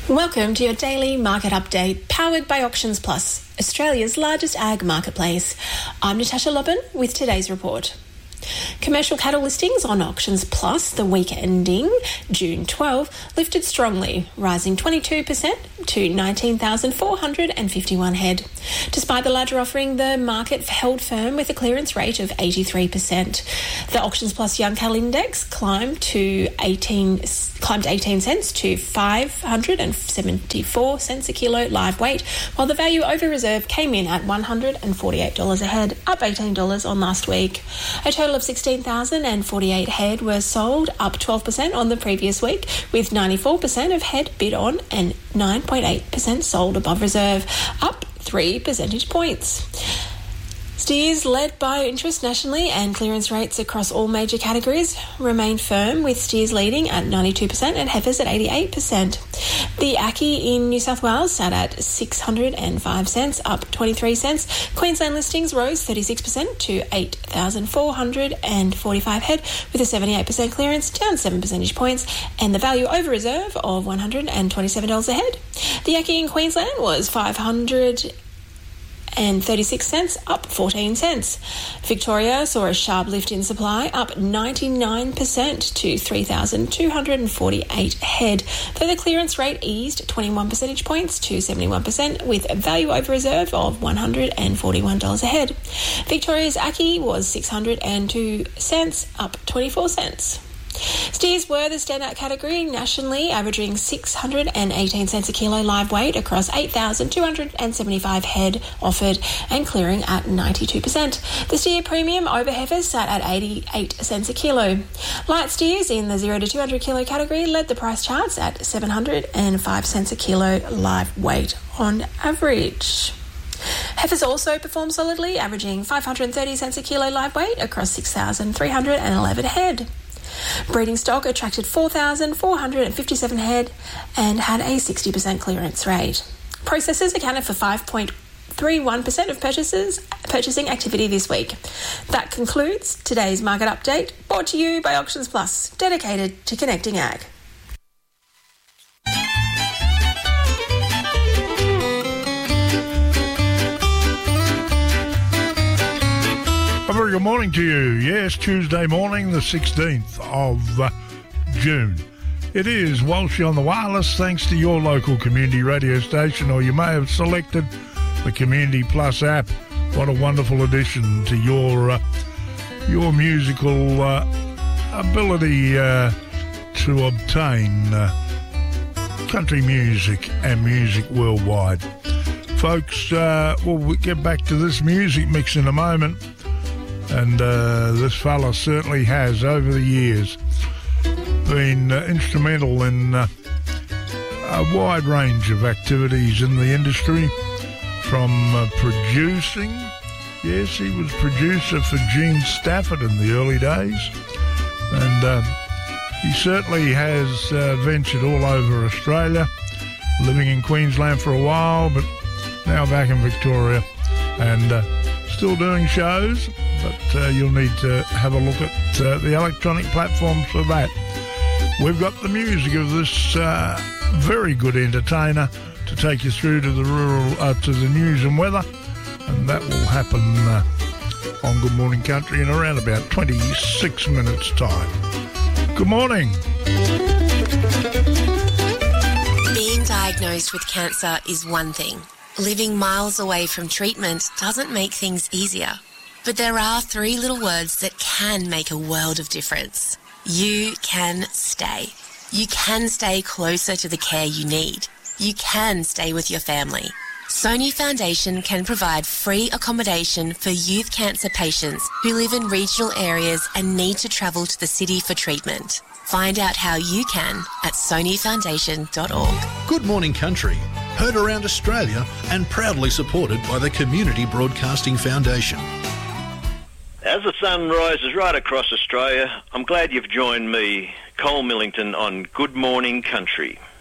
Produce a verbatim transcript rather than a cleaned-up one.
Welcome to your daily market update, powered by Auctions Plus, Australia's largest ag marketplace. I'm Natasha Lobban with today's report. Commercial cattle listings on Auctions Plus the week ending June twelfth lifted strongly, rising twenty-two percent to nineteen thousand four hundred fifty-one head. Despite the larger offering, the market held firm with a clearance rate of eighty-three percent. The Auctions Plus Young Cattle Index climbed to eighteen climbed eighteen cents to five hundred seventy-four cents a kilo live weight, while the value over reserve came in at one hundred forty-eight dollars a head, up eighteen dollars on last week. A total of sixteen thousand forty-eight head were sold, up twelve percent on the previous week, with ninety-four percent of head bid on and nine point eight percent sold above reserve, up three percentage points. Steers, led by interest nationally and clearance rates across all major categories, remained firm, with steers leading at ninety-two percent and heifers at eighty-eight percent. The Ackee in New South Wales sat at six hundred five cents, up twenty-three cents. Queensland listings rose thirty-six percent to eight thousand four hundred forty-five head, with a seventy-eight percent clearance, down seven percentage points, and the value over reserve of one hundred twenty-seven dollars a head. The Ackee in Queensland was five hundred and thirty-six cents, up fourteen cents. Victoria saw a sharp lift in supply, up ninety-nine percent to three thousand two hundred forty-eight head, though the clearance rate eased twenty-one percentage points to seventy-one percent, with a value over reserve of one hundred forty-one dollars a head. Victoria's Ackee was six hundred two cents, up twenty-four cents. Steers were the standout category nationally, averaging six hundred eighteen cents a kilo live weight across eight thousand two hundred seventy-five head offered and clearing at ninety-two percent. The steer premium over heifers sat at eighty-eight cents a kilo. Light steers in the zero to two hundred kilo category led the price charts at seven hundred five cents a kilo live weight on average. Heifers also performed solidly, averaging five hundred thirty cents a kilo live weight across six thousand three hundred eleven head. Breeding stock attracted four thousand four hundred fifty-seven head and had a sixty percent clearance rate. Processors accounted for five point three one percent of purchases, purchasing activity this week. That concludes today's market update, brought to you by Auctions Plus, dedicated to connecting ag. A very good morning to you. Yes, Tuesday morning, the sixteenth of uh, June. It is Walshy on the Wireless, thanks to your local community radio station, or you may have selected the Community Plus app. What a wonderful addition to your uh, your musical uh, ability uh, to obtain uh, country music and music worldwide. Folks, uh, we'll get back to this music mix in a moment. And uh, this fella certainly has, over the years, been uh, instrumental in uh, a wide range of activities in the industry, from uh, producing. Yes, he was producer for Gene Stafford in the early days. And uh, he certainly has uh, ventured all over Australia, living in Queensland for a while, but now back in Victoria, and uh, still doing shows. But uh, you'll need to have a look at uh, the electronic platforms for that. We've got the music of this uh, very good entertainer to take you through to the rural, uh, to the news and weather, and that will happen uh, on Good Morning Country in around about twenty-six minutes' time. Good morning. Being diagnosed with cancer is one thing. Living miles away from treatment doesn't make things easier. But there are three little words that can make a world of difference. You can stay. You can stay closer to the care you need. You can stay with your family. Sony Foundation can provide free accommodation for youth cancer patients who live in regional areas and need to travel to the city for treatment. Find out how you can at sony foundation dot org. Good Morning Country, heard around Australia and proudly supported by the Community Broadcasting Foundation. As the sun rises right across Australia, I'm glad you've joined me, Cole Millington, on Good Morning Country.